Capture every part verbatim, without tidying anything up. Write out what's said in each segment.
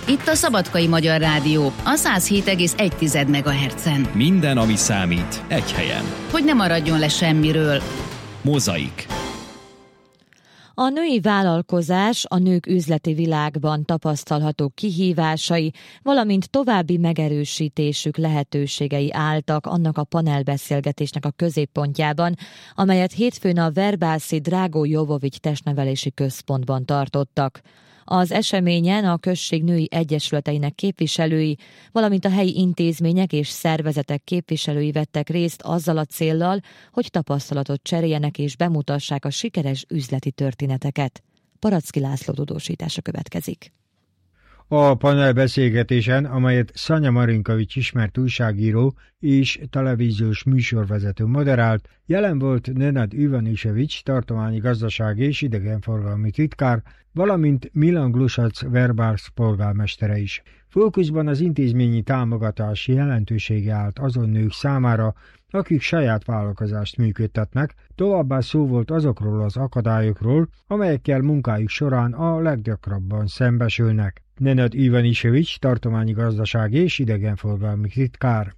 Itt a Szabadkai Magyar Rádió, a száz hét egész egy megahertzen. Minden, ami számít, egy helyen. Hogy ne maradjon le semmiről. Mozaik. A női vállalkozás, a nők üzleti világban tapasztalható kihívásai, valamint további megerősítésük lehetőségei álltak annak a panelbeszélgetésnek a középpontjában, amelyet hétfőn a Verbászi Drágó Jovovics Testnevelési Központban tartottak. Az eseményen a község női egyesületeinek képviselői, valamint a helyi intézmények és szervezetek képviselői vettek részt azzal a céllal, hogy tapasztalatot cseréljenek és bemutassák a sikeres üzleti történeteket. Paracki László tudósítása következik. A panelbeszélgetésen, amelyet Szanya Marinkovics ismert újságíró és televíziós műsorvezető moderált, jelen volt Nenad Ivanisevics tartományi gazdasági és idegenforgalmi titkár, valamint Milan Glusac Verbász polgármestere is. Fókuszban az intézményi támogatás jelentősége állt azon nők számára, akik saját vállalkozást működtetnek, továbbá szó volt azokról az akadályokról, amelyekkel munkájuk során a leggyakrabban szembesülnek. Nenad Ivanisevics tartományi gazdasági és idegenforgalmi titkár.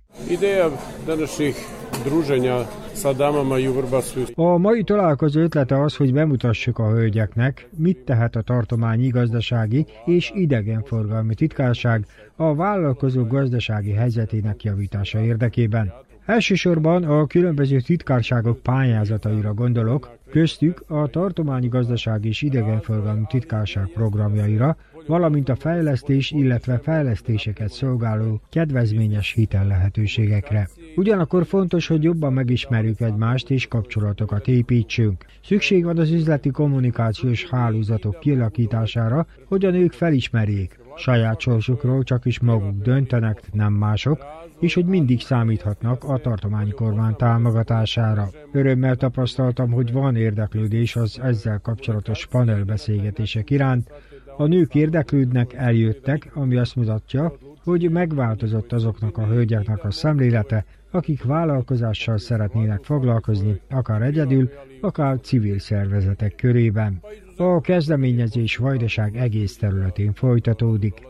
A mai találkozó ötlete az, hogy bemutassuk a hölgyeknek, mit tehet a tartományi gazdasági és idegenforgalmi titkárság a vállalkozók gazdasági helyzetének javítása érdekében. Elsősorban a különböző titkárságok pályázataira gondolok, köztük a tartományi gazdasági és idegenforgalmi titkárság programjaira, valamint a fejlesztés, illetve fejlesztéseket szolgáló kedvezményes hitellehetőségekre. Ugyanakkor fontos, hogy jobban megismerjük egymást és kapcsolatokat építsünk. Szükség van az üzleti kommunikációs hálózatok kialakítására, hogy a nők felismerjék. Saját sorsukról csak is maguk döntenek, nem mások, és hogy mindig számíthatnak a tartományi kormány támogatására. Örömmel tapasztaltam, hogy van érdeklődés az ezzel kapcsolatos panelbeszélgetések iránt. A nők érdeklődnek, eljöttek, ami azt mutatja, hogy megváltozott azoknak a hölgyeknek a szemlélete, akik vállalkozással szeretnének foglalkozni, akár egyedül, akár civil szervezetek körében. A kezdeményezés Vajdaság egész területén folytatódik.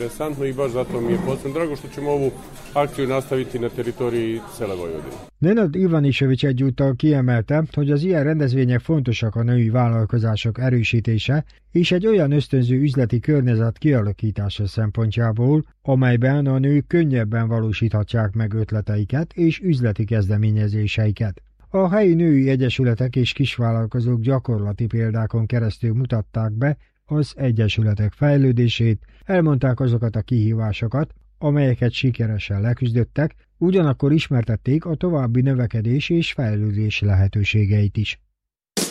Nenad Ivanisevics egyúttal kiemelte, hogy az ilyen rendezvények fontosak a női vállalkozások erősítése és egy olyan ösztönző üzleti környezet kialakítása szempontjából, amelyben a nők könnyebben valósíthatják meg ötleteiket és üzleti kezdeményezéseiket. A helyi női egyesületek és kisvállalkozók gyakorlati példákon keresztül mutatták be az egyesületek fejlődését, elmondták azokat a kihívásokat, amelyeket sikeresen leküzdöttek, ugyanakkor ismertették a további növekedés és fejlődés lehetőségeit is.